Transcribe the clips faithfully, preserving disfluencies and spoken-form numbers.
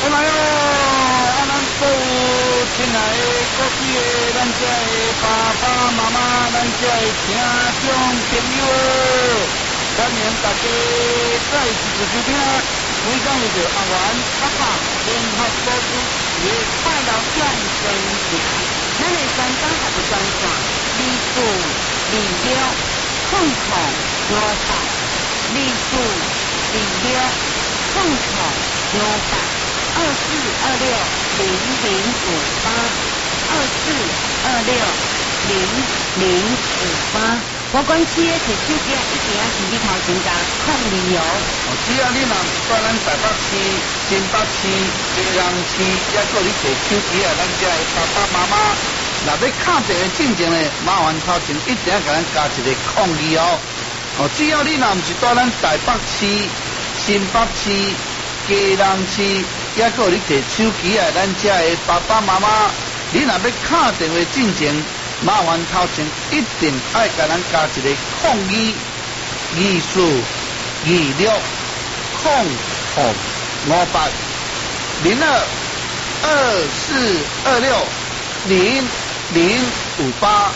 来哦，啊，咱所有亲爱的各位的，咱这的爸爸妈妈，咱这的听众朋友，欢迎大家再次收听。每讲的就阿元阿爸联合播出的快乐养生节，咱的专家也是专家，理事、理疗、控制、疗法、理事、理疗、控制、疗法。二四二六零零五八，二四二六零零五八。我管企业摕手机一定要是你头前加控理由。哦，只要你若在咱台北市、新北市、基隆市，也搁你摕手机啊，咱遮的爸爸妈妈，若要敲电话进前呢，麻烦头前一定要甲咱加一个控理由。哦，只要你若毋是在咱台北市、新北市、基隆市，也搁你摕手机啊，咱遮的爸爸妈妈，你若要敲电话进前，麻烦头前一定爱甲咱加一个控语、二四、二六、控控五八零二二四二六零零五八。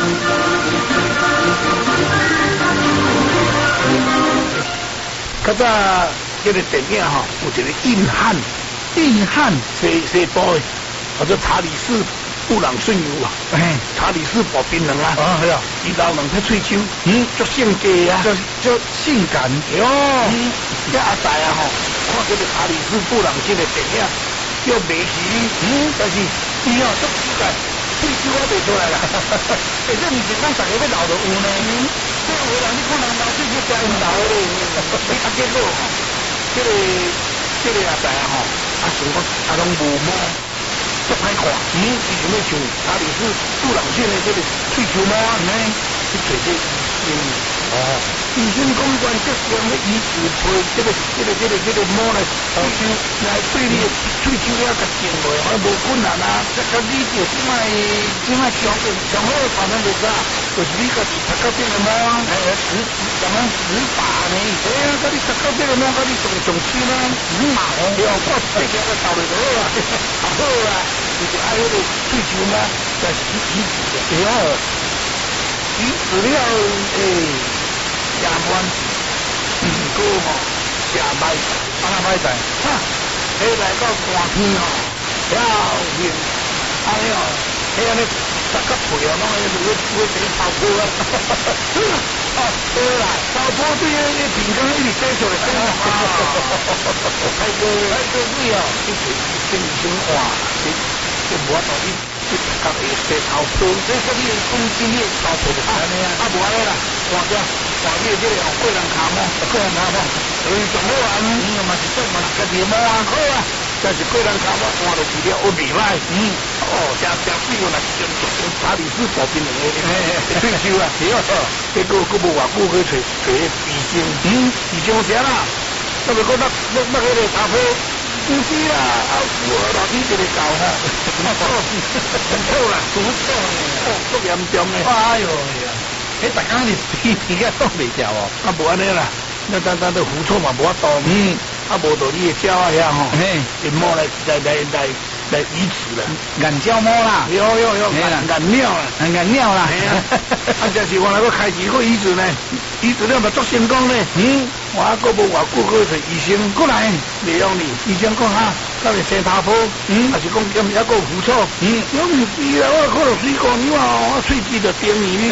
较早迄个电影吼，有一个硬汉，硬汉西西部的，叫做查理士布朗顺游啊，哎，查理士薄冰人啊，啊，系啊，伊老两只喙鬚，嗯，足性格啊，足足性感，哟，嗯，这阿仔啊吼，看这个查理士布朗这个电影，叫美喜，嗯，但是伊哦足奇怪，喙鬚我袂出来啦，而且毋是讲逐个要老就有呢，这有人你看人老喙须真老咧，你啊结果吼，这个这个阿仔啊吼，啊想讲啊拢无毛。足歹看，嗯，伊想要像查理士布朗逊的这个喙鬚毛啊，呢，去找这医生。哦，医生讲关节上咧移植配这个这个这个这个毛来喙鬚来对你的喙鬚了甲定落，好无困难啊。这个你就即摆即摆上上好的办法就是啥，就是你家己擦到这个毛啊，哎，植怎么植发呢？哎呀，甲你擦到这个毛，甲你上上手呢，植毛，对哦，我这个个道理就好啊，好啊。就是爱迄个喙鬚嘛，就是去移植的，对哦。移植了，诶，下关鼻哥吼，下歹势，安那歹势？哈，迄来到寒天吼，了面，安尼哦，迄安尼十个皮哦，拢会会会成泡泡啊，哦，对啦，泡泡对迄个鼻孔一直挤出来，啊，太过太过水哦，一直先先换。这无法度你去甲伊洗头皮，这说你讲今日头皮就安尼啊，啊无安尼啦，换者换你这个哦，过人骹毛，过人骹毛，所以上好啊，嗯，嘛是做嘛是家己毛啊，好啊，但是过人骹毛换落去了，我袂歹，嗯，哦，正正水我若是用用查理士薄冰人的退休啊，对哦，结果佫无偌久去找找迄医生，嗯，医生啥啦？那么讲那那那迄个头皮。不是啦，啊，我老弟这个搞哈，不错，不错啦，不错，哦，足严重的。 哎呦呀，迄大家你鼻鼻个冻袂掉哦， 啊无安尼啦，那咱咱都胡错嘛无法度，嗯，啊无道你的鸟啊遐吼，嘿，用毛来来来来来移植啦， 眼胶毛啦， 有有有，眼眼鸟啦， 眼鸟啦， 啊，真是我来个开几个移植呢，移植了嘛足成功呢，嗯。我个无偌久个找医生过来，袂用你。医生讲哈，到底洗头皮，嗯，还是讲兼一个胡错，嗯，我唔知啦，我看到水果牛啊，我喙齿就叮你，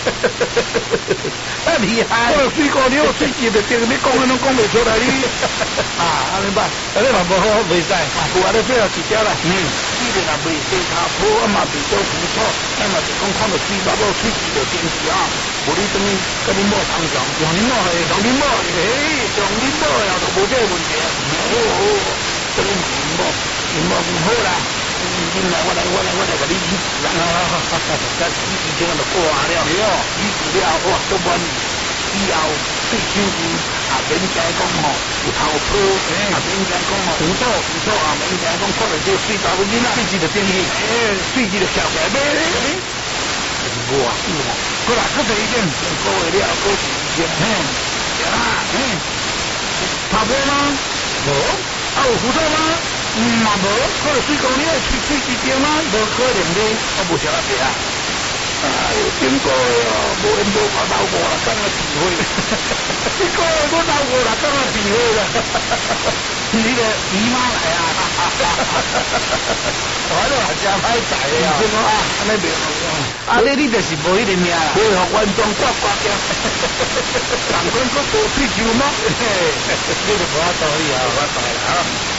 太厉害！我水果牛，喙齿就叮，你讲你拢讲袂出来你，啊，安尼办，安尼嘛无好，袂使，有安尼最后一条啦，嗯，既然也袂洗头皮，啊嘛袂做胡错，那嘛是讲看到水果我喙齿就叮去啊，无你等于跟你某同常，用你某的，用你某的。诶，上恁某也就无这个问题啊！好好，这个恁某，恁某唔好啦，恁来我来我来我来甲你移植啦！但是以前我就挂了，对哦，移植了哇，足满意。以后对手机啊，免讲讲吼有头皮，啊免讲讲吼胡错胡错啊，免讲讲看到这水查某囡仔，水质就定义，诶，水质就翘起来，咩？就是无啊，有吼。过来，搁第一件，过会了，过是以前，嘿。啊，嗯，头皮吗？无，啊有胡错吗？无， 嗯，嘛无， 看水讲你爱去水之间吗？ 无可能的， 我无啥别啊。哎呦，经过哦，无缘无法到五六天的聚会，一个月都到五六天的聚会了。 你个姨妈来啊！我都还真歹在的啊！ 啊，安尼袂好啊，你你就是无迄个命啦， 配合完全挂挂掉，人讲个多退休吗？ 你就无法度去啊，无法度啦啊！